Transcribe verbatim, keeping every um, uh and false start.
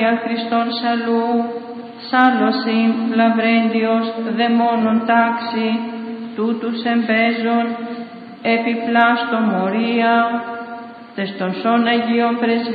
Χριστόν σαλού, σάλωσιν λαβρέντιος δαιμόνων τάξη, τούτους εμπέζων, επιπλάστο μορία, τες των σών Αγίων Πρεσβύτερων,